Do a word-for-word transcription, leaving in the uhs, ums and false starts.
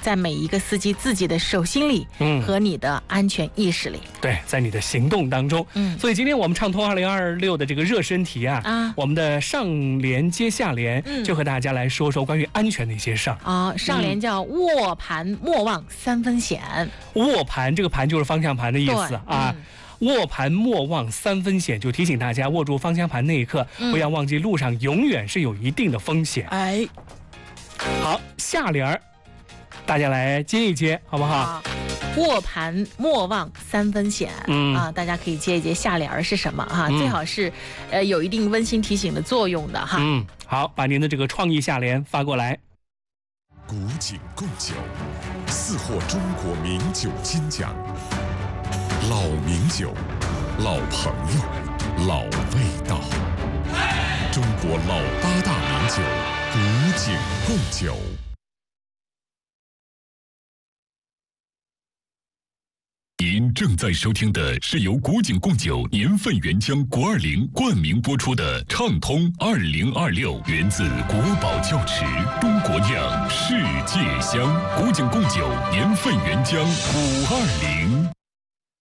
在每一个司机自己的手心里，嗯，和你的安全意识里， 对，在你的行动当中，嗯。所以今天我们畅通二零二六的这个热身题啊，啊，我们的上联接下联，嗯，就和大家来说说关于安全的一些事儿啊。上联叫握盘莫忘三分险， 握盘这个盘就是方向盘的意思啊。嗯，握盘莫忘三分险，就提醒大家握住方向盘那一刻，嗯，不要忘记路上永远是有一定的风险。 哎， 好，下联儿，大家来接一接，好不好？ 好，握盘莫忘三分险，嗯啊，大家可以接一接下联儿是什么哈？嗯，最好是，呃，有一定温馨提醒的作用的哈。 嗯，好，把您的这个创意下联发过来。 古井贡酒，四获中国名酒金奖。老名酒，老朋友，老味道。中国老八大名酒，古井贡酒。您正在收听的是由古井贡酒年份原浆国二零冠名播出的《畅通二零二六》，源自国宝窖池，中国酿，世界香。古井贡酒年份原浆五二零。